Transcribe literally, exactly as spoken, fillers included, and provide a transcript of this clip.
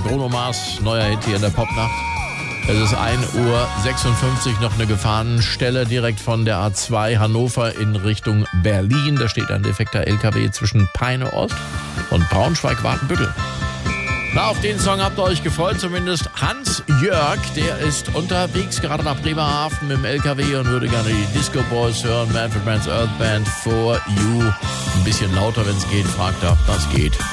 Bruno Mars, neuer Hit hier in der Popnacht. Es ist ein Uhr sechsundfünfzig, noch eine Gefahrenstelle direkt von der A zwei Hannover in Richtung Berlin. Da steht ein defekter L K W zwischen Peine Ost und Braunschweig-Wartenbüttel. Na, auf den Song habt ihr euch gefreut, zumindest Hans Jörg, der ist unterwegs, gerade nach Bremerhaven mit dem L K W und würde gerne die Disco Boys hören, Manfred Mann's Earth Band, For You. Ein bisschen lauter, wenn es geht, fragt er, das geht.